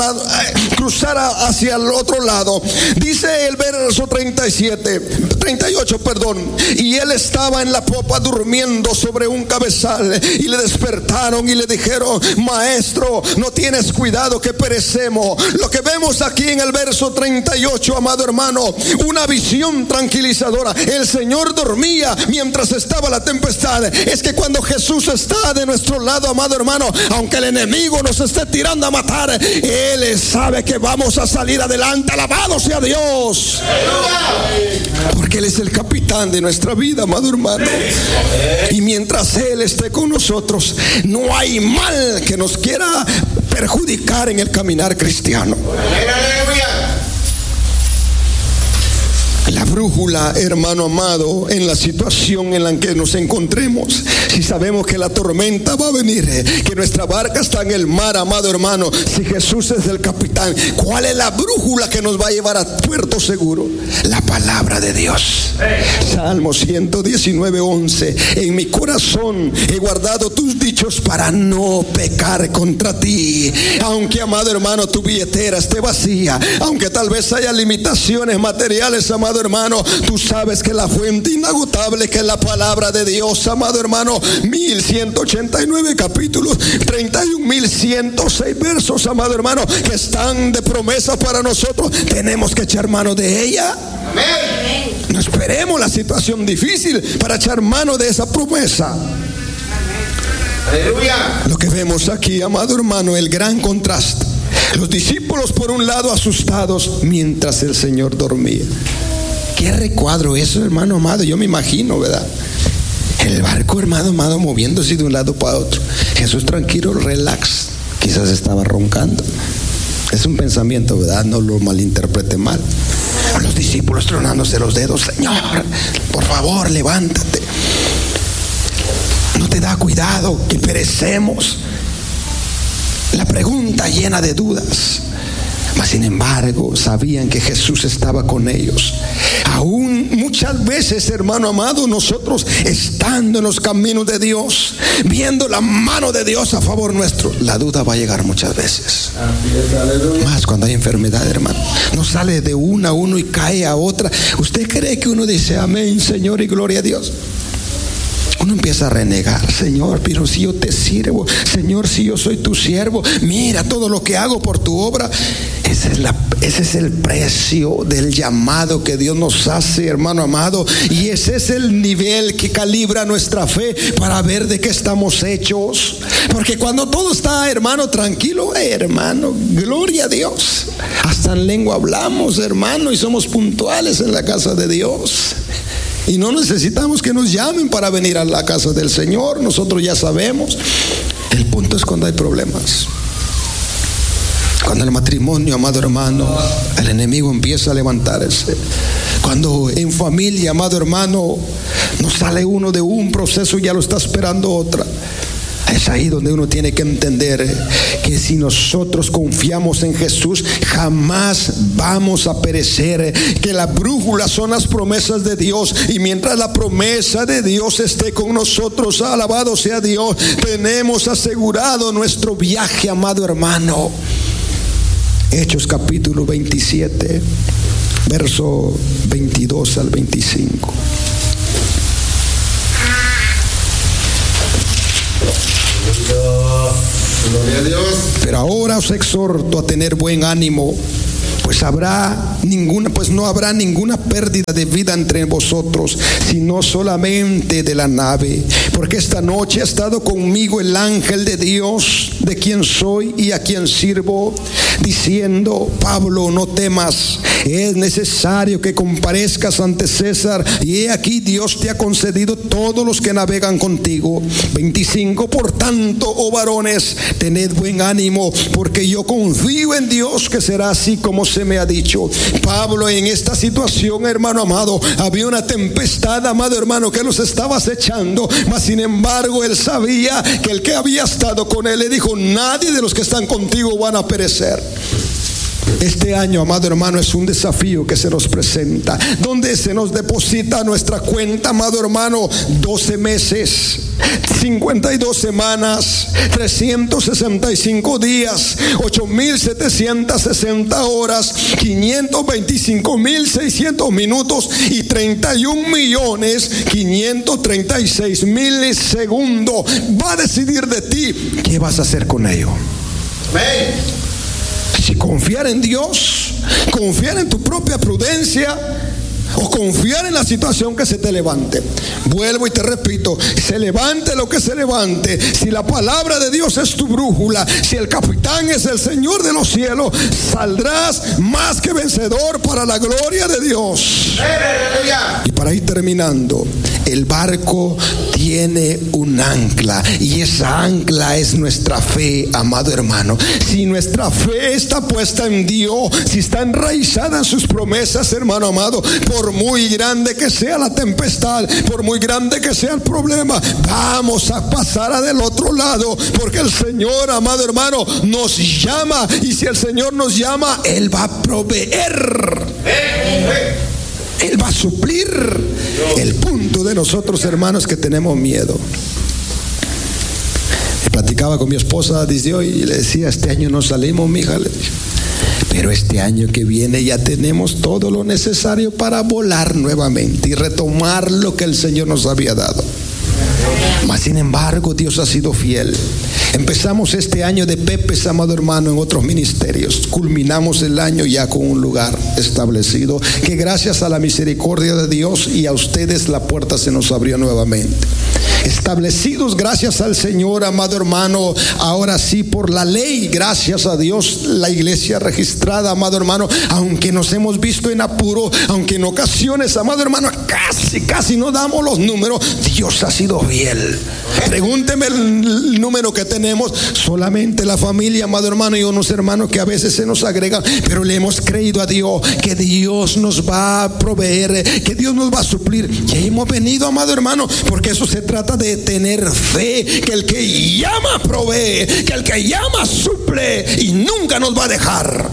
cruzara hacia el otro lado. Dice el verso 38, y él estaba en la popa durmiendo sobre un cabezal, y le despertaron y le dijeron: maestro, no tienes cuidado que perecemos. Lo que vemos aquí en el verso 38, amado hermano, una visión tranquilizadora. El Señor dormía mientras estaba la tempestad. Es que cuando Jesús está de nuestro lado, amado hermano, aunque el enemigo nos esté tirando a matar, Él sabe que vamos a salir adelante. Alabado sea Dios, porque Él es el capitán de nuestra vida, amado hermano. Y mientras Él esté con nosotros, no hay mal que nos quiera perjudicar en el caminar cristiano. La brújula, hermano amado, en la situación en la que nos encontremos, si sabemos que la tormenta va a venir, que nuestra barca está en el mar, amado hermano, si Jesús es el capitán, ¿cuál es la brújula que nos va a llevar a puerto seguro? La palabra de Dios. Salmo 119:11. En mi corazón he guardado tus dichos para no pecar contra ti. Aunque, amado hermano, tu billetera esté vacía, aunque tal vez haya limitaciones materiales, amado hermano, tú sabes que la fuente inagotable, que es la palabra de Dios, amado hermano, 1189 capítulos, 31.106 versos, amado hermano, que están de promesa para nosotros. Tenemos que echar mano de ella. Amén. No esperemos la situación difícil para echar mano de esa promesa. Aleluya. Lo que vemos aquí, amado hermano, el gran contraste. Los discípulos por un lado asustados mientras el Señor dormía. Qué recuadro eso, hermano amado. Yo me imagino, ¿verdad? El barco, hermano amado, moviéndose de un lado para otro. Jesús tranquilo, relax. Quizás estaba roncando. Es un pensamiento, ¿verdad? No lo malinterprete mal. Los discípulos tronándose los dedos: Señor, por favor, levántate. No te da cuidado que perecemos. La pregunta llena de dudas. Mas sin embargo sabían que Jesús estaba con ellos. Aún muchas veces, hermano amado, nosotros estando en los caminos de Dios, viendo la mano de Dios a favor nuestro, la duda va a llegar muchas veces. Más cuando hay enfermedad, hermano. No sale de una a uno y cae a otra. ¿Usted cree que uno dice amén, Señor, y gloria a Dios? Uno empieza a renegar: Señor, pero si yo te sirvo, Señor, si yo soy tu siervo, mira todo lo que hago por tu obra. Ese es el precio del llamado que Dios nos hace, hermano amado. Y ese es el nivel que calibra nuestra fe para ver de qué estamos hechos. Porque cuando todo está, hermano, tranquilo, hermano, gloria a Dios, hasta en lengua hablamos, hermano, y somos puntuales en la casa de Dios. Y no necesitamos que nos llamen para venir a la casa del Señor. Nosotros ya sabemos. El punto es cuando hay problemas. Cuando el matrimonio, amado hermano, el enemigo empieza a levantarse. Cuando en familia, amado hermano, no sale uno de un proceso y ya lo está esperando otra. Es ahí donde uno tiene que entender que si nosotros confiamos en Jesús, jamás vamos a perecer. Que la brújula son las promesas de Dios. Y mientras la promesa de Dios esté con nosotros, alabado sea Dios, tenemos asegurado nuestro viaje, amado hermano. Hechos capítulo 27, verso 22 al 25. Gloria a Dios. Pero ahora os exhorto a tener buen ánimo, pues no habrá ninguna pérdida de vida entre vosotros, sino solamente de la nave. Porque esta noche ha estado conmigo el ángel de Dios, de quien soy y a quien sirvo, diciendo: Pablo, no temas, es necesario que comparezcas ante César, y he aquí Dios te ha concedido todos los que navegan contigo. 25. Por tanto, oh varones, tened buen ánimo, porque yo confío en Dios que será así como se me ha dicho. Pablo, en esta situación, hermano amado, había una tempestad, amado hermano, que los estaba acechando, mas sin embargo él sabía que el que había estado con él le dijo: nadie de los que están contigo van a perecer. Este año, amado hermano, es un desafío que se nos presenta, donde se nos deposita nuestra cuenta, amado hermano, 12 meses, 52 semanas, 365 días, 8,760 horas, 525,600 minutos y 31,536,000 segundos. Va a decidir de ti qué vas a hacer con ello. Amén. Si confiar en Dios, confiar en tu propia prudencia, o confiar en la situación que se te levante. Vuelvo y te repito, se levante lo que se levante, si la palabra de Dios es tu brújula, si el capitán es el Señor de los cielos, saldrás más que vencedor para la gloria de Dios. Y para ir terminando, el barco tiene un ancla, y esa ancla es nuestra fe, amado hermano. Si nuestra fe está puesta en Dios, si está enraizada en sus promesas, hermano amado, por muy grande que sea la tempestad, por muy grande que sea el problema, vamos a pasar del otro lado, porque el Señor, amado hermano, nos llama, y si el Señor nos llama, Él va a proveer, Él va a suplir. El punto de nosotros, hermanos, que tenemos miedo. Platicaba con mi esposa desde hoy y le decía: este año no salimos, mija, le dije, pero este año que viene ya tenemos todo lo necesario para volar nuevamente y retomar lo que el Señor nos había dado. Mas sin embargo, Dios ha sido fiel. Empezamos este año de pepes, amado hermano, en otros ministerios. Culminamos el año ya con un lugar establecido, que gracias a la misericordia de Dios y a ustedes la puerta se nos abrió nuevamente. Establecidos gracias al Señor, amado hermano, ahora sí por la ley, gracias a Dios, la iglesia registrada, amado hermano, aunque nos hemos visto en apuro, aunque en ocasiones, amado hermano, casi no damos los números, Dios ha sido fiel. Pregúnteme el número que tenemos, solamente la familia, amado hermano, y unos hermanos que a veces se nos agregan, pero le hemos creído a Dios que Dios nos va a proveer, que Dios nos va a suplir. Y hemos venido, amado hermano, porque eso se trata de tener fe, que el que llama provee, que el que llama suple y nunca nos va a dejar.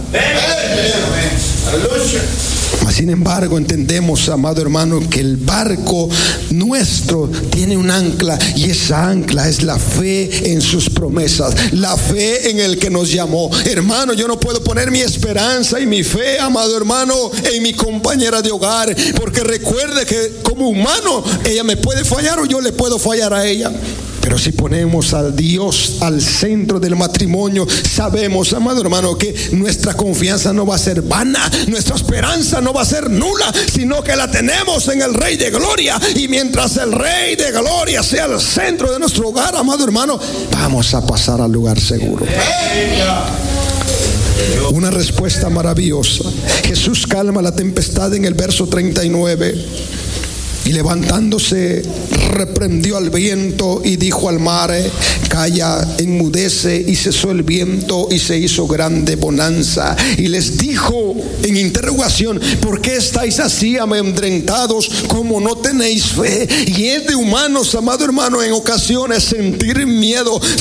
Mas sin embargo entendemos, amado hermano, que el barco nuestro tiene un ancla, y esa ancla es la fe en sus promesas, la fe en el que nos llamó. Hermano, yo no puedo poner mi esperanza y mi fe, amado hermano, en mi compañera de hogar, porque recuerde que como humano ella me puede fallar o yo le puedo fallar a ella. Pero si ponemos al Dios al centro del matrimonio, sabemos, amado hermano, que nuestra confianza no va a ser vana, nuestra esperanza no va a ser nula, sino que la tenemos en el Rey de Gloria. Y mientras el Rey de Gloria sea el centro de nuestro hogar, amado hermano, vamos a pasar al lugar seguro. Una respuesta maravillosa. Jesús calma la tempestad en el verso 39. Y levantándose, reprendió al viento y dijo al mar: calla, enmudece. Y cesó el viento y se hizo grande bonanza. Y les dijo en interrogación: ¿por qué estáis así amedrentados, como no tenéis fe? Y es de humanos, amado hermano, en ocasiones sentir miedo,